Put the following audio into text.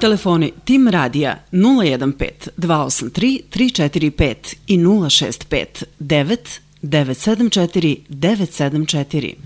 Telefoni Tim Radija 015 283 345 i 065 9 974 974.